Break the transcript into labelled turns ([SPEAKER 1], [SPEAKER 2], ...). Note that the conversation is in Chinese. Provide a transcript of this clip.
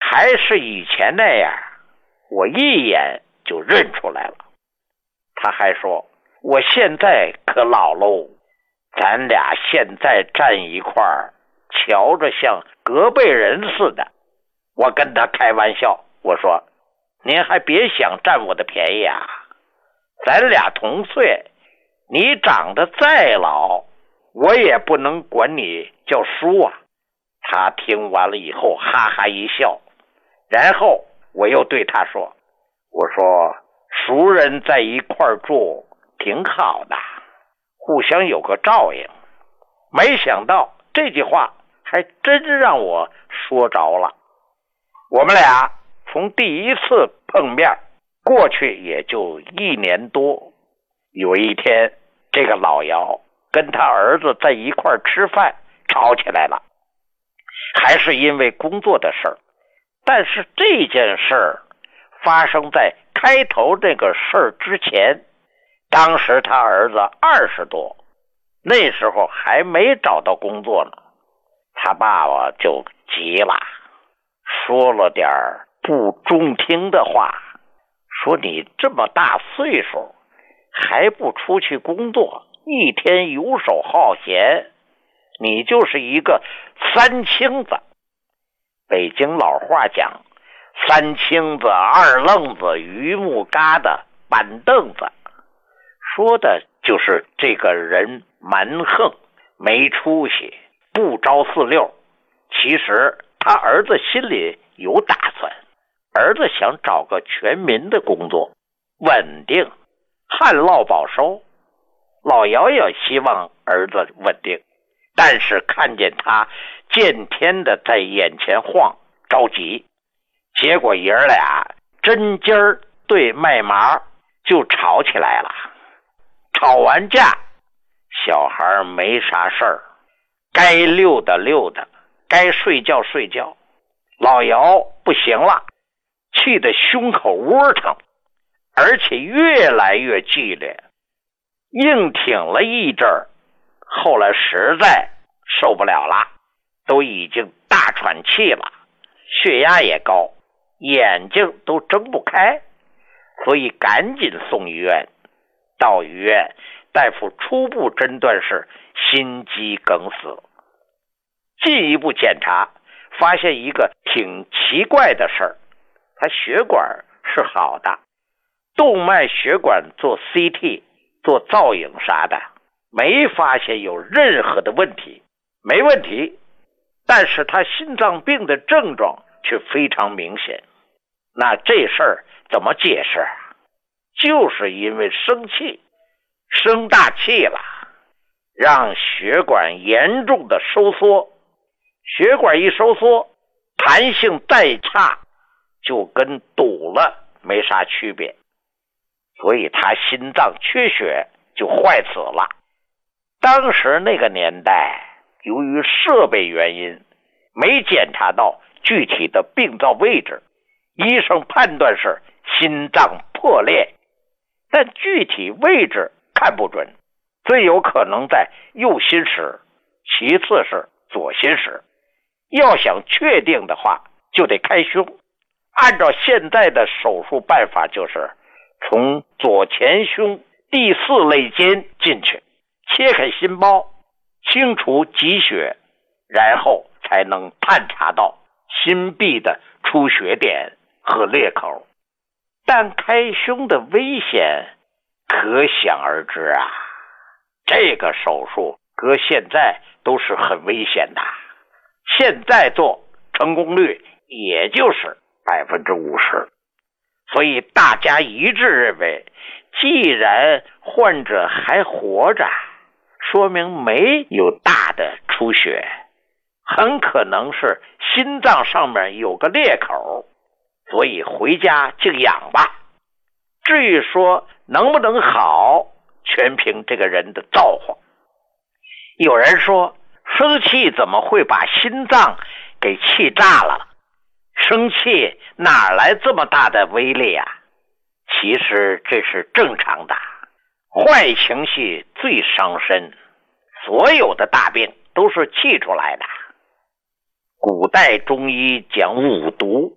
[SPEAKER 1] 还是以前那样，我一眼就认出来了。他还说，我现在可老喽，咱俩现在站一块儿，瞧着像隔辈人似的。我跟他开玩笑，我说，您还别想占我的便宜啊，咱俩同岁，你长得再老，我也不能管你叫叔啊。他听完了以后哈哈一笑，然后我又对他说，我说熟人在一块儿住挺好的，互相有个照应。没想到这句话还真让我说着了。我们俩从第一次碰面过去也就1年多，有一天这个老姚跟他儿子在一块儿吃饭，吵起来了，还是因为工作的事儿。但是这件事儿发生在开头这个事儿之前，当时他儿子20多，那时候还没找到工作呢。他爸爸就急了，说了点不中听的话，说你这么大岁数还不出去工作，一天游手好闲，你就是一个三清子。北京老话讲，三清子、二愣子、榆木疙瘩、板凳子，说的就是这个人蛮横，没出息，不着四六。其实他儿子心里有打算，儿子想找个全民的工作，稳定，旱涝保收。老姚也希望儿子稳定，但是看见他见天的在眼前晃，着急。结果爷儿俩针尖儿对麦麻，就吵起来了。吵完架，小孩没啥事儿，该溜达溜达，该睡觉睡觉。老姚不行了，气得胸口窝疼，而且越来越剧烈，硬挺了一阵儿，后来实在受不了了，都已经大喘气了，血压也高，眼睛都睁不开，所以赶紧送医院。到医院，大夫初步诊断是心肌梗死。进一步检查，发现一个挺奇怪的事儿，他血管是好的，动脉血管做 CT 做造影啥的，没发现有任何的问题，没问题。但是他心脏病的症状却非常明显。那这事儿怎么解释啊？就是因为生气，生大气了，让血管严重的收缩。血管一收缩，弹性再差，就跟堵了没啥区别。所以他心脏缺血就坏死了。当时那个年代，由于设备原因，没检查到具体的病灶位置，医生判断是心脏破裂，但具体位置看不准，最有可能在右心室，其次是左心室。要想确定的话，就得开胸。按照现在的手术办法，就是从左前胸第4肋间进去，切开心包，清除积血，然后才能探查到心壁的出血点和裂口。但开胸的危险可想而知啊，这个手术搁现在都是很危险的，现在做成功率也就是50%。所以大家一致认为，既然患者还活着，说明没有大的出血，很可能是心脏上面有个裂口，所以回家静养吧。至于说能不能好，全凭这个人的造化。有人说，生气怎么会把心脏给气炸了？生气哪来这么大的威力啊？其实这是正常的，坏情绪最伤身，所有的大病都是气出来的。古代中医讲五毒，